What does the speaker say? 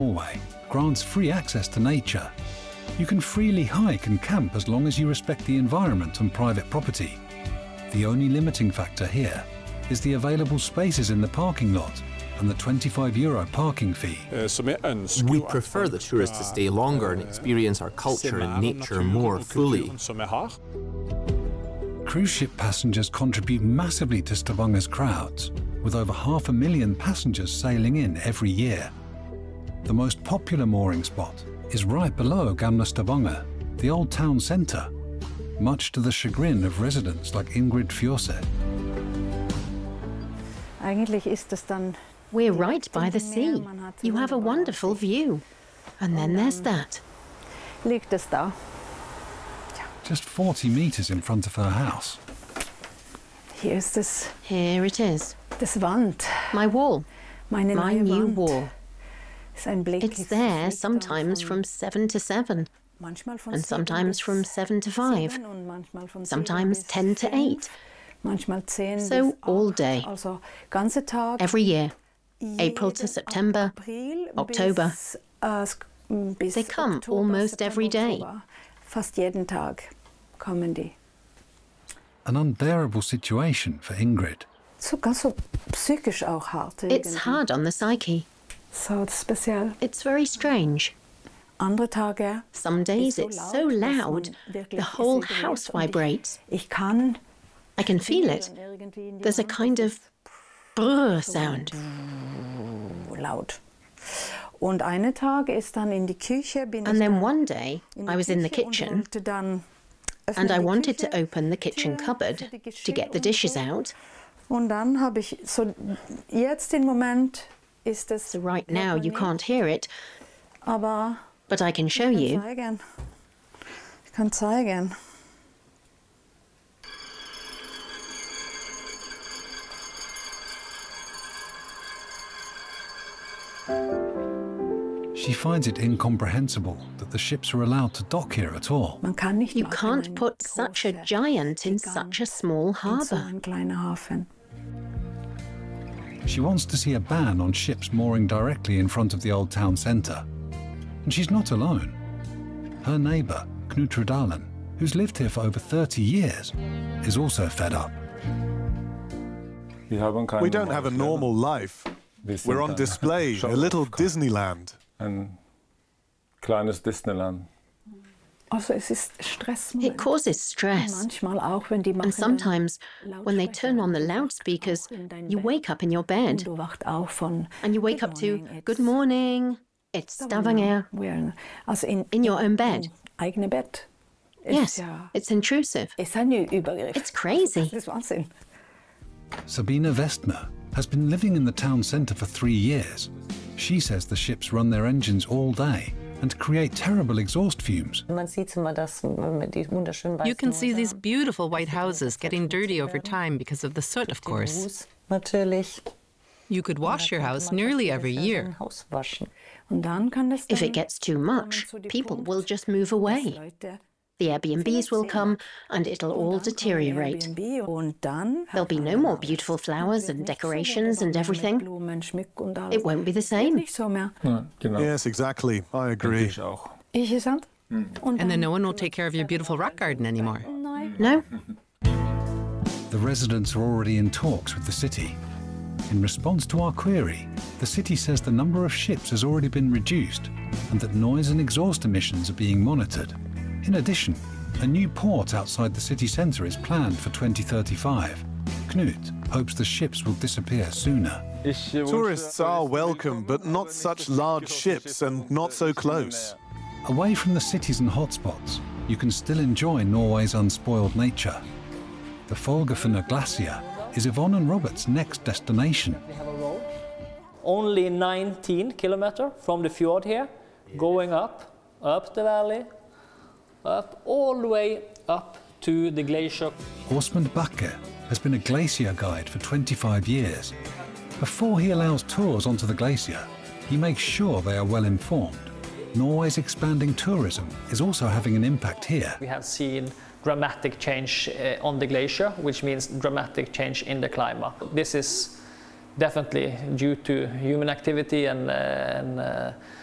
Norway grants free access to nature. You can freely hike and camp as long as you respect the environment and private property. The only limiting factor here is the available spaces in the parking lot and the €25 parking fee. We prefer the tourists to stay longer and experience our culture and nature more fully. Cruise ship passengers contribute massively to Stavanger's crowds, with over 500,000 passengers sailing in every year. The most popular mooring spot is right below Gamla Stavanger, the old town centre, much to the chagrin of residents like Ingrid Fjorset. We're right by the sea. You have a wonderful view. And then there's that. Just 40 metres in front of her house. Here it is. My wall. My new wall. It's there sometimes from 7 to 7, and sometimes from 7 to 5, sometimes 10 to 8. So all day, every year, April to September, October. They come almost every day. An unbearable situation for Ingrid. It's hard on the psyche. It's very strange. Some days it's so loud, the whole house vibrates. I can feel it. There's a kind of brrr sound. And then one day I was in the kitchen and I wanted to open the kitchen cupboard to get the dishes out. So right now you can't hear it, but I can show you. She finds it incomprehensible that the ships are allowed to dock here at all. You can't put such a giant in such a small harbour. She wants to see a ban on ships mooring directly in front of the old town centre. And she's not alone. Her neighbour, Knut Rudalen, who's lived here for over 30 years, is also fed up. We don't have a normal life. We're on display, a little Disneyland. Ein kleines Disneyland. It causes stress. And sometimes, when they turn on the loudspeakers, you wake up in your bed. And you wake up to, "Good morning, it's Stavanger," in your own bed. Yes, it's intrusive. It's crazy. Sabine Westner has been living in the town centre for 3 years. She says the ships run their engines all day and create terrible exhaust fumes. You can see these beautiful white houses getting dirty over time because of the soot, of course. You could wash your house nearly every year. If it gets too much, people will just move away. The Airbnbs will come and it'll all deteriorate. There'll be no more beautiful flowers and decorations and everything. It won't be the same. Yes, exactly. I agree. And then no one will take care of your beautiful rock garden anymore. No. The residents are already in talks with the city. In response to our query, the city says the number of ships has already been reduced and that noise and exhaust emissions are being monitored. In addition, a new port outside the city centre is planned for 2035. Knut hopes the ships will disappear sooner. Tourists are welcome, but not such large ships and not so close. Away from the cities and hotspots, you can still enjoy Norway's unspoiled nature. The Folgefonna Glacier is Yvonne and Robert's next destination. Only 19 kilometers from the fjord here, going up the valley, up all the way up to the glacier. Åsmund Bakke has been a glacier guide for 25 years. Before he allows tours onto the glacier, he makes sure they are well informed. Norway's expanding tourism is also having an impact here. We have seen dramatic change on the glacier, which means dramatic change in the climate. This is definitely due to human activity and